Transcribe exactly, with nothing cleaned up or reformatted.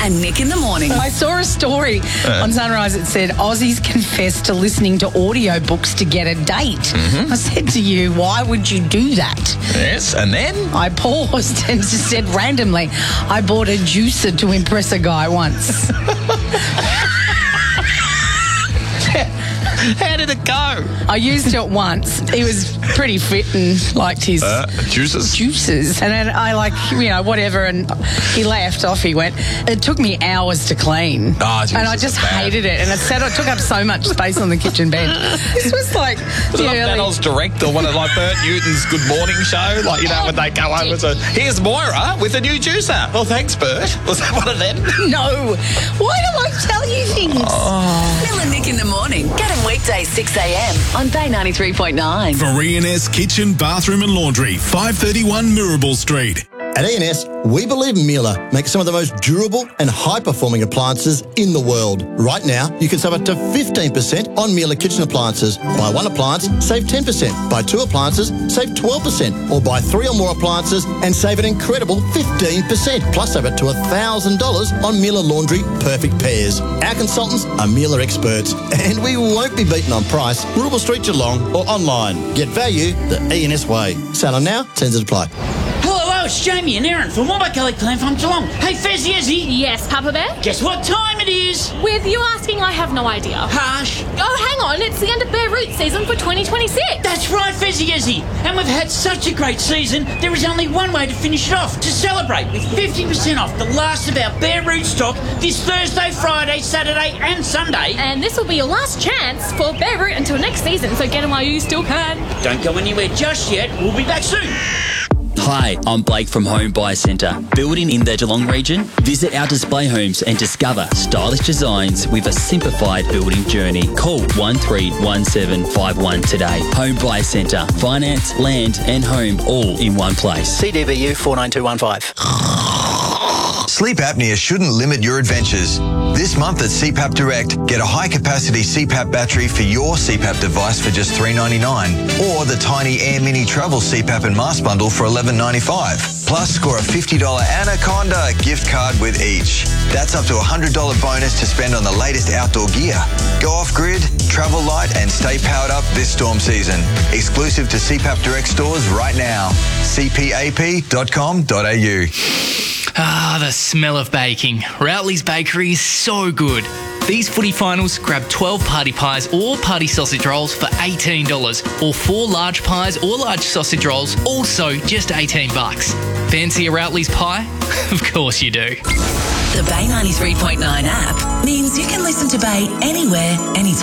and Nick in the morning. I saw a story uh. on Sunrise that said Aussies confess to listening to audiobooks to get a date. Mm-hmm. I said to you, why would you do that? Yes, and then? I paused and just said randomly, I bought a juicer to impress a guy once. How did it go? I used it once. He was pretty fit and liked his uh, juices. Juices, and then I like you know whatever, and he left. Off he went. It took me hours to clean, oh, Jesus, and I just hated it. And it said it took up so much space on the kitchen bed. This was like was it early... Battles Direct or one of like Bert Newton's Good Morning Show, like you know oh, when they go over to here's Moira with a new juicer. Well, thanks, Bert. Was that one of them? No. Why do I tell you things? Oh. Bill and Nick in the morning. Get him weekdays six a.m. on Bay ninety-three point nine. For E and S Kitchen, Bathroom and Laundry, five thirty-one Mirabel Street. At E and S, we believe Miele makes some of the most durable and high-performing appliances in the world. Right now, you can save up to fifteen percent on Miele kitchen appliances. Buy one appliance, save ten percent. Buy two appliances, save twelve percent. Or buy three or more appliances and save an incredible fifteen percent. Plus, save up to one thousand dollars on Miele Laundry Perfect Pairs. Our consultants are Miele experts, and we won't be beaten on price. Mirabel Street, Geelong, or online. Get value the E and S way. Sale now, terms apply. It's Jamie and Aaron from Wombat Gully Clan from Geelong. Hey, Fezzy, Ezzy. Yes, Papa Bear? Guess what time it is? With you asking, I have no idea. Harsh. Oh, hang on. It's the end of Bear Root season for twenty twenty-six. That's right, Fezzy, Ezzy. And we've had such a great season, there is only one way to finish it off. To celebrate with fifty percent off the last of our Bear Root stock this Thursday, Friday, Saturday and Sunday. And this will be your last chance for Bear Root until next season, so get them while you still can. Don't go anywhere just yet. We'll be back soon. Hi, I'm Blake from Home Buy Centre. Building in the Geelong region? Visit our display homes and discover stylish designs with a simplified building journey. Call one three one seven five one today. Home Buy Centre. Finance, land and home all in one place. C D B U four nine two one five. Sleep apnea shouldn't limit your adventures. This month at C PAP Direct, get a high-capacity C PAP battery for your C PAP device for just three dollars ninety-nine, or the Tiny Air Mini Travel C PAP and Mask Bundle for eleven dollars ninety-five. Plus, score a fifty dollars Anaconda gift card with each. That's up to a one hundred dollars bonus to spend on the latest outdoor gear. Go off-grid, travel light, and stay powered up this storm season. Exclusive to C PAP Direct stores right now. c p a p dot com dot a u. Ah, the smell of baking. Routley's Bakery is so good. These footy finals, grab twelve party pies or party sausage rolls for eighteen dollars, or four large pies or large sausage rolls, also just eighteen bucks. Fancy a Routley's pie? Of course you do. The Bay ninety-three point nine app means you can listen to Bay anywhere, anytime.